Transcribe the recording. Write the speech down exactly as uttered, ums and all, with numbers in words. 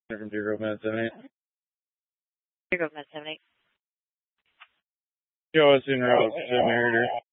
From Deer Grove Med seven eight. Deer Grove Med seven eight. Yo, I was in route, Meritor.